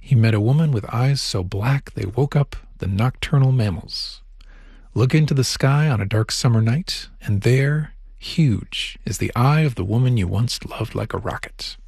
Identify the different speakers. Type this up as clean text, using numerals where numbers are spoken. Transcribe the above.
Speaker 1: He met a woman with eyes so black they woke up the nocturnal mammals. Look into the sky on a dark summer night, and there, huge, is the eye of the woman you once loved like a rocket.